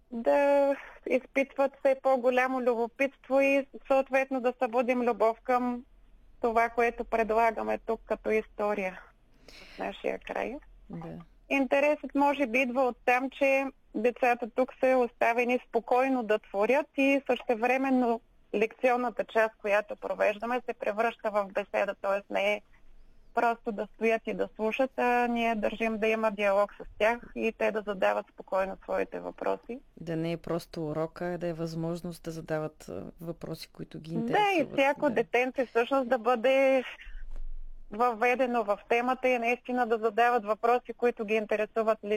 да изпитват все по-голямо любопитство и съответно да събудим любов към това, което предлагаме тук като история в нашия край. Да. Интересът може би идва от там, че децата тук са оставени спокойно да творят и същевременно лекционната част, която провеждаме, се превръща в беседа, т.е. не е просто да стоят и да слушат, а ние държим да има диалог с тях и те да задават спокойно своите въпроси. Да не е просто урока, а да е възможност да задават въпроси, които ги Да, и интересуват. всяко детенце всъщност да бъде въведено в темата и наистина да задават въпроси, които ги интересуват